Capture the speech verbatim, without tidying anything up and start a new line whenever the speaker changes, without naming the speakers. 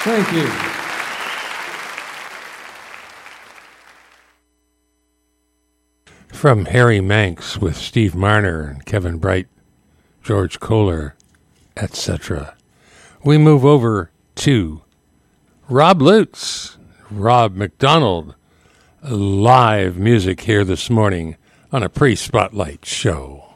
Thank you.
From Harry Manx with Steve Marner and Kevin Bright, George Kohler, et cetera, we move over to Rob Lutz, Rob McDonald, live music here this morning on a pre-Spotlight show.